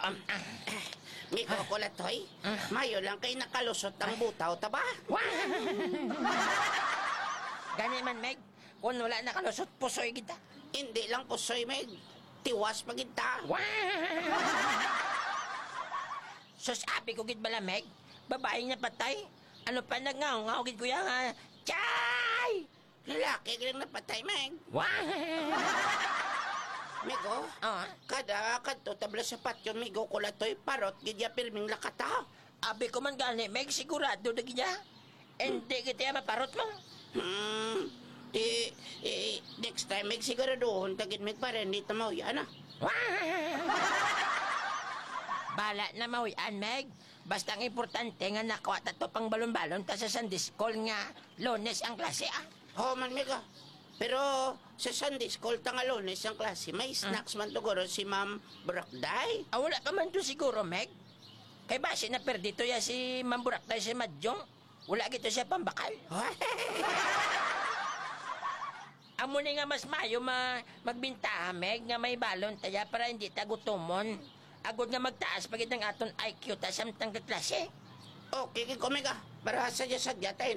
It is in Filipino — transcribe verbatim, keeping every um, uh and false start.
Um, ah, Miko kulatoy, mayo lang kay nakalusot ang butaw, taba? Gani man, Meg. Kung wala nakalusot, pusoy kita. Hindi lang pusoy, Meg. Tiwas pa kita. So sabi ko gid bala, Meg. Babaeng na patay. Ano pa nagngaw-ngaw gid ko yan, ha? Chay! Lalaki ka lang napatay, Meg. Migo, Ah, kada kadto tabla sa patyon, Migo kulatoy, parot, gidya pirming lakata. abi ko man gani, Meg. Sigurado na gid niya. Hindi kita maparot mo. Hmm, di, eh, next time, Meg, siguraduhon, tagid, Meg, para hindi tamaw yan, ah. Bala na mawian, Meg. Basta ang importante nga nakuha tato pang balon-balon ta sa Sunday School nga Lunes ang klase, ah. Oh, man, Migo. Pero sa Sunday School, tangalones ang klase, may snacks man tuguro si Ma'am Brakday. Ah, wala ka man doon siguro, Meg. Kay base na perdito ya si Mamburak tayo si Madjong. Wala gito siya pambakal. Amo ni nga mas mayo ma magbintaha, Meg, nga may balon taya para hindi tagutomon. Agod nga magtaas pagit ng aton I Q ta samtang kaklase. Okay, kiko, Meg, ah. Para sa sadya tayo